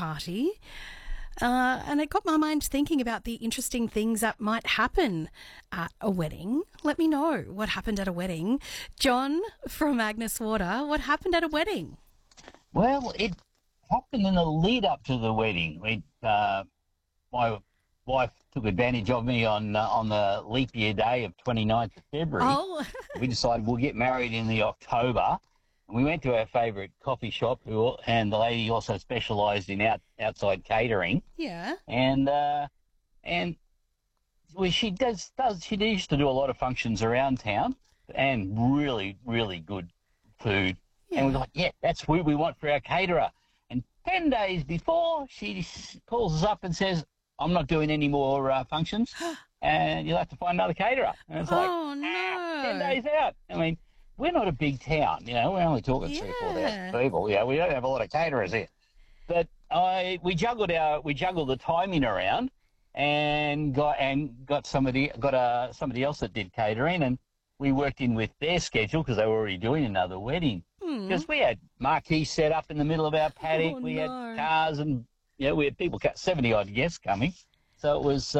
party. And it got my mind thinking about the interesting things that might happen at a wedding. Let me know what happened at a wedding. John from Agnes Water, what happened at a wedding? Well, it happened in the lead up to the wedding. My wife took advantage of me on the leap year day of 29th of February. Oh, We decided we'll get married in the October. And we went to our favourite coffee shop, and the lady also specialised in outside catering. yeah. And she used to do a lot of functions around town, and really, really good food. Yeah. And we were like, yeah, that's what we want for our caterer. And 10 days before, she calls us up and says, I'm not doing any more functions, and you'll have to find another caterer. And it's Oh, no. 10 days out. I mean, we're not a big town, we're only talking 3,000-4,000 people. We don't have a lot of caterers here. But we juggled the timing around, and got somebody else that did catering, and we worked in with their schedule because they were already doing another wedding. Because we had marquees set up in the middle of our paddock, we had cars, and we had people, 70 odd guests coming. So it was,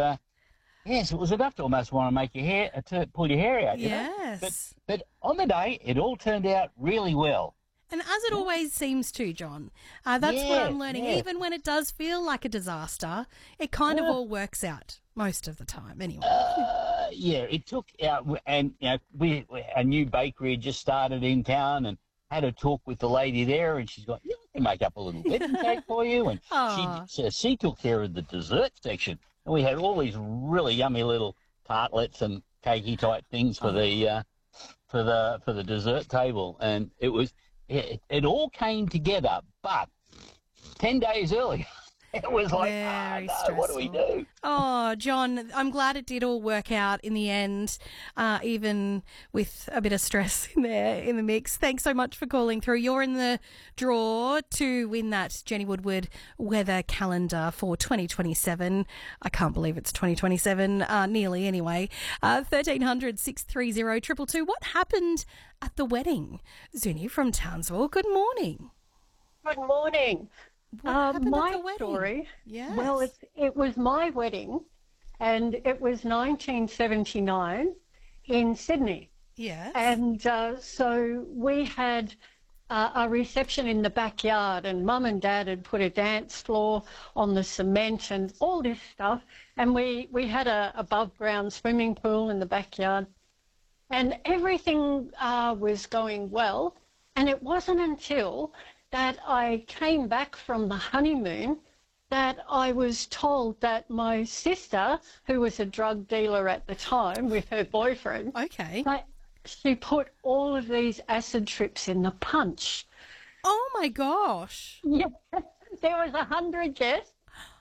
it was enough to almost want to make your hair, to pull your hair out. Yes. But on the day, it all turned out really well. And as it always seems to, John, that's what I'm learning. Yeah. Even when it does feel like a disaster, it kind of all works out most of the time anyway. It took out, and a new bakery had just started in town, and had a talk with the lady there, and she's got, I can make up a little wedding cake for you. And she took care of the dessert section, and we had all these really yummy little tartlets and cakey type things for the dessert table, and it all came together, but 10 days early. It was like, Very what do we do? Oh, John, I'm glad it did all work out in the end, even with a bit of stress in there in the mix. Thanks so much for calling through. You're in the draw to win that Jenny Woodward weather calendar for 2027. I can't believe it's 2027, nearly anyway. 1300 630 222. What happened at the wedding? Zuni from Townsville, good morning. Good morning. What happened at my the wedding? story. Yes. Well, it was my wedding, and it was 1979 in Sydney. Yes. And so we had a reception in the backyard, and Mum and Dad had put a dance floor on the cement and all this stuff. And we had a above-ground swimming pool in the backyard, and everything was going well. And it wasn't until that I came back from the honeymoon that I was told that my sister, who was a drug dealer at the time with her boyfriend, Okay. that she put all of these acid trips in the punch. Oh, my gosh. Yeah, there was 100 guests.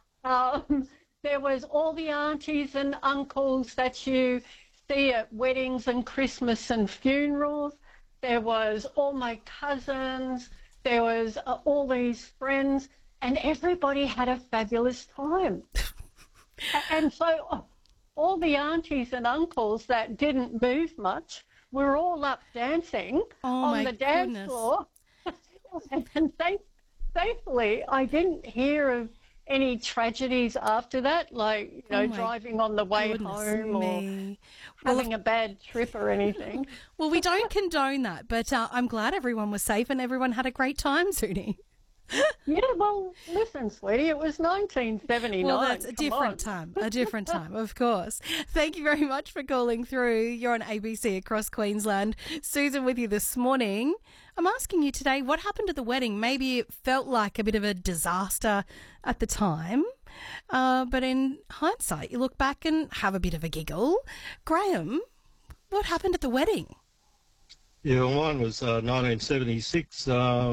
There was all the aunties and uncles that you see at weddings and Christmas and funerals. There was all my cousins. There was all these friends, and everybody had a fabulous time. And so all the aunties and uncles that didn't move much were all up dancing on the dance floor. And thankfully, I didn't hear of any tragedies after that, like, driving on the way home or having a bad trip or anything. Well, we don't condone that, but I'm glad everyone was safe and everyone had a great time, Zuni. Yeah, well, listen, sweetie, it was 1979. Well, that's a different time, of course. Thank you very much for calling through. You're on ABC across Queensland. Susan with you this morning. I'm asking you today, what happened at the wedding? Maybe it felt like a bit of a disaster at the time, but in hindsight, you look back and have a bit of a giggle. Graham, what happened at the wedding? Yeah, well, mine was 1976.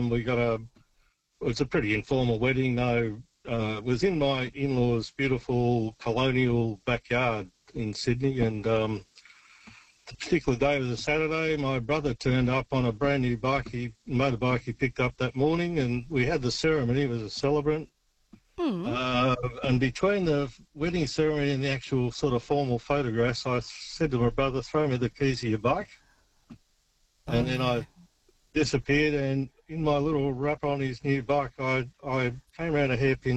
It was a pretty informal wedding, though. It was in my in-laws' beautiful colonial backyard in Sydney, and the particular day was a Saturday. My brother turned up on a brand new motorbike he picked up that morning, and we had the ceremony. He was a celebrant. And between the wedding ceremony and the actual sort of formal photographs, I said to my brother, throw me the keys of your bike. And then I disappeared, and in my little wrap on his new bike, I came around a hairpin